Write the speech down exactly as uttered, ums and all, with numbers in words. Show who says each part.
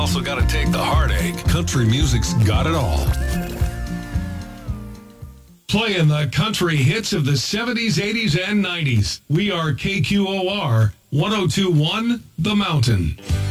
Speaker 1: Also got to take the heartache. Country music's got it all. Playing the country hits of the seventies, eighties, and nineties. We are K Q O R one oh two point one The Mountain.